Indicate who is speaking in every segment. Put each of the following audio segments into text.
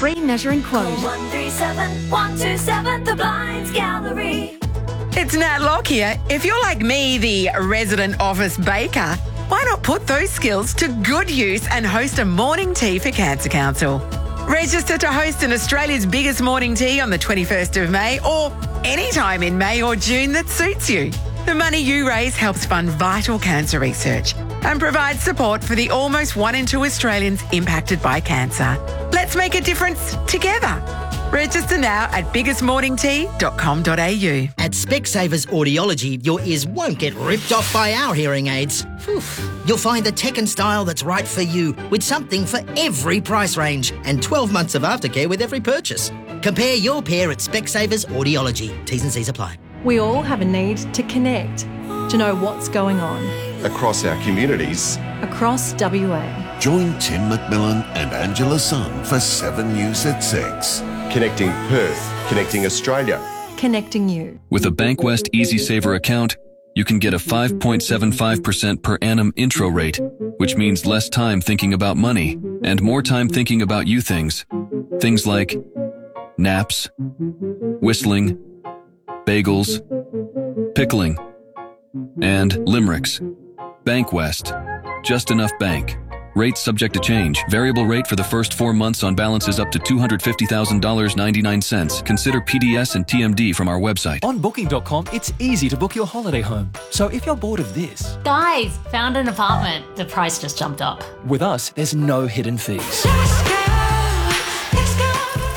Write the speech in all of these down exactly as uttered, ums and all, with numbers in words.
Speaker 1: free measuring quote.
Speaker 2: one three seven, one two seven, The Blinds Gallery.
Speaker 3: It's Nat Locke here. If you're like me, the resident office baker, why not put those skills to good use and host a morning tea for Cancer Council? Register to host an Australia's biggest morning tea on the twenty-first of May or any time in May or June that suits you. The money you raise helps fund vital cancer research and provides support for the almost one in two Australians impacted by cancer. Let's make a difference together. Register now at biggest morning tea dot com dot a u.
Speaker 4: At Specsavers Audiology, your ears won't get ripped off by our hearing aids. Whew. You'll find the tech and style that's right for you, with something for every price range and twelve months of aftercare with every purchase. Compare your pair at Specsavers Audiology. T's and C's apply.
Speaker 5: We all have a need to connect, to know what's going on
Speaker 6: across our communities,
Speaker 5: across W A.
Speaker 7: Join Tim McMillan and Angela Sun for seven News at six.
Speaker 6: Connecting Perth, connecting Australia.
Speaker 5: Connecting you.
Speaker 8: With a Bankwest Easy Saver account, you can get a five point seven five percent per annum intro rate, which means less time thinking about money and more time thinking about you things. Things like naps, whistling, bagels, pickling, and limericks. Bankwest. Just enough bank. Rates subject to change. Variable rate for the first four months on balances up to two hundred fifty thousand dollars and ninety-nine cents. Consider P D S and T M D from our website.
Speaker 9: On booking dot com, it's easy to book your holiday home. So if you're bored of this...
Speaker 10: Guys, found an apartment. The price just jumped up.
Speaker 9: With us, there's no hidden fees.
Speaker 2: Let's go, let's go.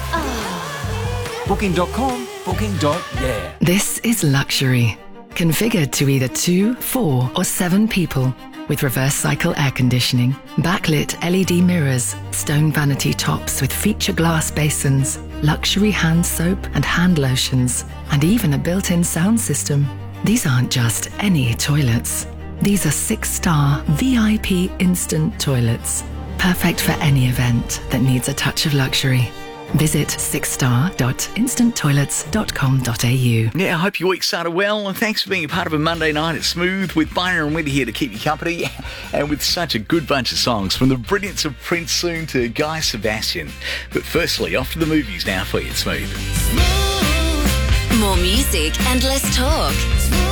Speaker 9: booking dot com, booking. Yeah.
Speaker 11: This is luxury. Configured to either two, four, or seven people. With reverse cycle air conditioning, backlit L E D mirrors, stone vanity tops with feature glass basins, luxury hand soap and hand lotions, and even a built-in sound system. These aren't just any toilets. These are six-star V I P instant toilets. Perfect for any event that needs a touch of luxury. Visit six star dot instant toilets dot com dot a u.
Speaker 12: Yeah, I hope your week started well, and thanks for being a part of a Monday night at Smooth with Byron and Wendy here to keep you company, and with such a good bunch of songs from the brilliance of Prince soon to Guy Sebastian. But firstly, off to the movies now for you at Smooth.
Speaker 2: More music and less talk.